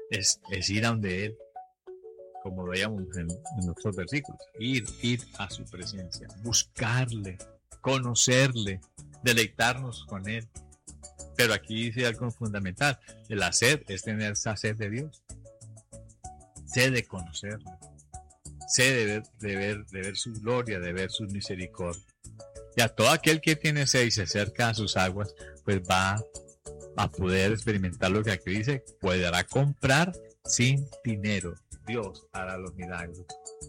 es ir a donde Él, como lo veíamos en nuestros versículos. Ir a su presencia, buscarle, conocerle, deleitarnos con Él. Pero aquí dice algo fundamental. La sed es tener esa sed de Dios. Sed de conocerlo. Sed de ver su gloria, de ver su misericordia. Y a todo aquel que tiene sed y se acerca a sus aguas, pues va a poder experimentar lo que aquí dice. Podrá comprar sin dinero. Dios hará los milagros.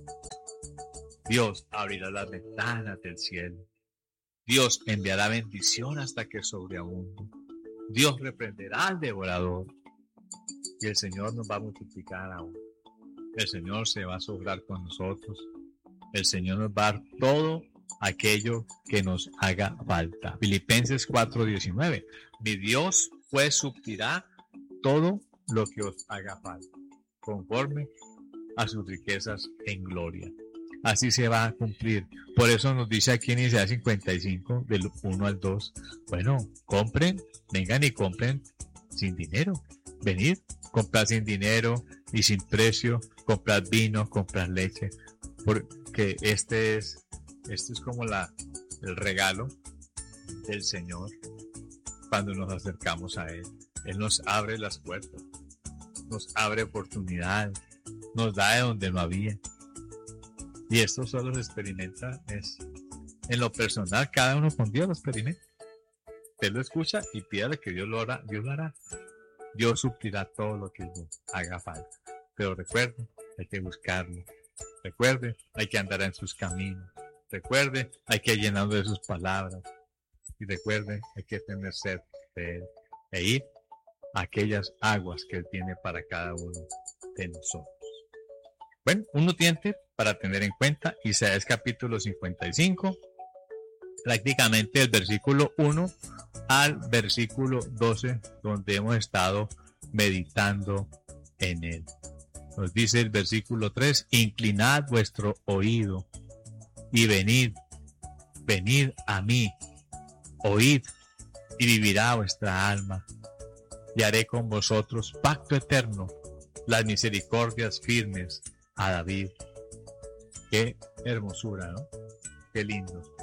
Dios abrirá las ventanas del cielo. Dios enviará bendición hasta que sobreabunde. Dios reprenderá al devorador. Y el Señor nos va a multiplicar aún. El Señor se va a sobrar con nosotros. El Señor nos va a dar todo aquello que nos haga falta. Filipenses 4:19. Mi Dios pues suplirá todo lo que os haga falta, conforme a sus riquezas en gloria. Así se va a cumplir. Por eso nos dice aquí en Isaías 55, del 1 al 2, bueno, compren, vengan y compren sin dinero. Venid, comprar sin dinero y sin precio, comprar vino, comprar leche, porque este es como el regalo del Señor cuando nos acercamos a Él. Él nos abre las puertas, nos abre oportunidades, nos da de donde no había. Y esto solo se experimenta en lo personal, cada uno con Dios lo experimenta. Usted lo escucha y pídale que Dios lo hará, Dios lo hará. Dios suplirá todo lo que nos haga falta. Pero recuerde, hay que buscarlo. Recuerde, hay que andar en sus caminos. Recuerde, hay que llenarlo de sus palabras. Y recuerde, hay que tener sed de Él e ir a aquellas aguas que Él tiene para cada uno de nosotros. Bueno, un nutriente para tener en cuenta, Isaías capítulo 55, prácticamente el versículo 1 al versículo 12, donde hemos estado meditando en él. Nos dice el versículo 3, inclinad vuestro oído y venid a mí, oíd y vivirá vuestra alma, y haré con vosotros pacto eterno, las misericordias firmes a David. Qué hermosura, ¿no? Qué lindo.